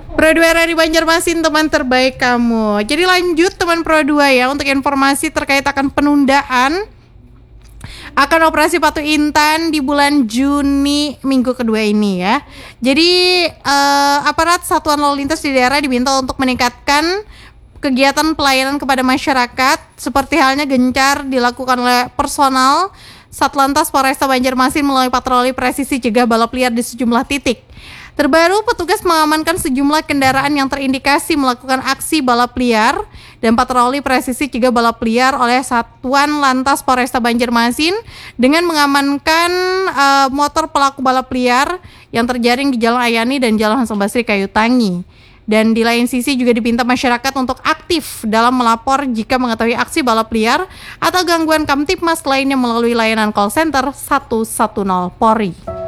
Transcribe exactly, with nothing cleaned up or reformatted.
Pro dua R R I Banjarmasin, teman terbaik kamu. Jadi lanjut teman Pro dua ya, untuk informasi terkait akan penundaan akan operasi Patu Intan di bulan Juni minggu kedua ini ya. Jadi eh, aparat Satuan Lalu Lintas di daerah diminta untuk meningkatkan kegiatan pelayanan kepada masyarakat seperti halnya gencar dilakukan oleh personal Satlantas Polresta Banjarmasin melalui patroli presisi cegah balap liar di sejumlah titik. Terbaru, petugas mengamankan sejumlah kendaraan yang terindikasi melakukan aksi balap liar dan patroli presisi cegah balap liar oleh Satuan Lantas Polresta Banjarmasin dengan mengamankan uh, motor pelaku balap liar yang terjaring di Jalan Ayani dan Jalan Hasan Basri Kayutangi. Dan di lain sisi juga diminta masyarakat untuk aktif dalam melapor jika mengetahui aksi balap liar atau gangguan Kamtibmas lainnya melalui layanan call center satu satu nol Polri.